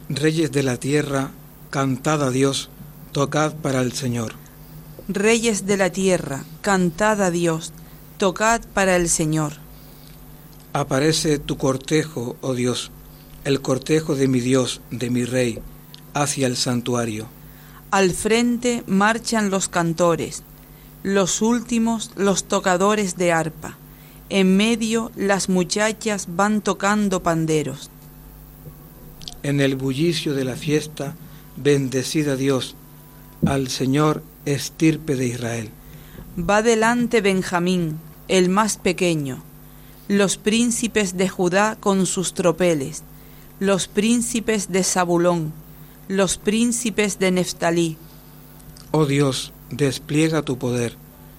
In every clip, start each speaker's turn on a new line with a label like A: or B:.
A: Reyes de la tierra, cantad a Dios, tocad para el Señor.
B: Reyes de la tierra, cantad a Dios, tocad para el Señor.
A: Aparece tu cortejo, oh Dios, el cortejo de mi Dios, de mi Rey, hacia el santuario.
B: Al frente marchan los cantores, los últimos los tocadores de arpa, en medio las muchachas van tocando panderos.
A: En el bullicio de la fiesta, bendecid a Dios, al Señor estirpe de Israel.
B: Va delante Benjamín, el más pequeño, los príncipes de Judá con sus tropeles, los príncipes de Zabulón, los príncipes de Neftalí.
A: Oh Dios, despliega tu poder,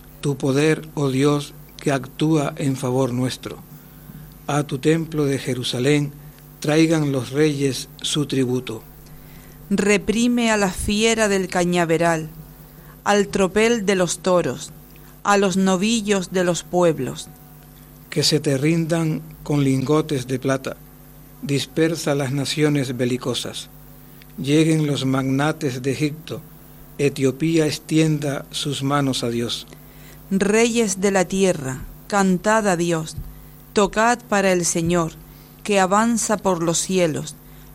A: oh Dios, que actúa en favor nuestro. A tu templo de Jerusalén traigan los reyes su tributo.
B: Reprime a la fiera del cañaveral, al tropel de los toros, a los novillos de los pueblos.
A: Que se te rindan con lingotes de plata, dispersa las naciones belicosas. Lleguen los magnates de Egipto, Etiopía extienda sus manos a Dios.
B: Reyes de la tierra, cantad a Dios, tocad para el Señor, que avanza por los cielos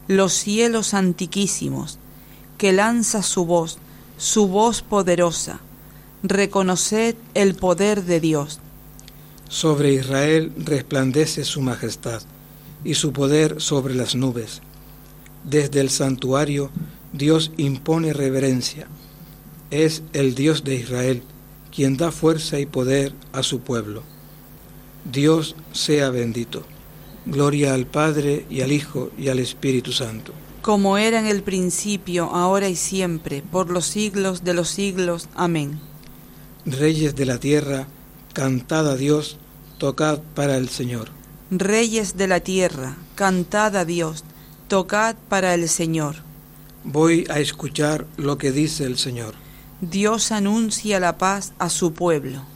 B: antiquísimos, que lanza su voz poderosa. Reconoced el poder de Dios.
A: Sobre Israel resplandece su majestad, y su poder sobre las nubes. Desde el santuario Dios impone reverencia. Es el Dios de Israel, quien da fuerza y poder a su pueblo. Dios sea bendito. Gloria al Padre, y al Hijo, y al Espíritu Santo.
B: Como era en el principio, ahora y siempre, por los siglos de los siglos. Amén.
A: Reyes de la tierra, cantad a Dios, tocad para el Señor.
B: Reyes de la tierra, cantad a Dios, tocad para el Señor.
A: Voy a escuchar lo que dice el Señor.
B: Dios anuncia la paz a su pueblo.